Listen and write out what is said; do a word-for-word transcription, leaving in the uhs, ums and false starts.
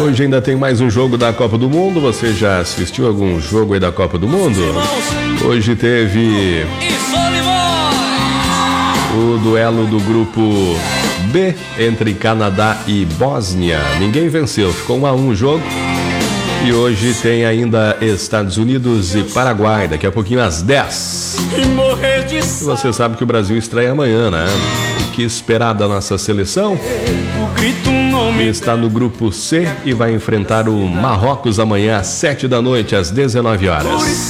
Hoje ainda tem mais um jogo da Copa do Mundo. Você já assistiu algum jogo aí da Copa do Mundo? Hoje teve o duelo do grupo B entre Canadá e Bósnia. Ninguém venceu, ficou um a um o jogo. E hoje tem ainda Estados Unidos e Paraguai, daqui a pouquinho às dez. E você sabe que o Brasil estreia amanhã, né? O que esperar da nossa seleção? Está no grupo C e vai enfrentar o Marrocos amanhã às sete da noite, às dezenove horas.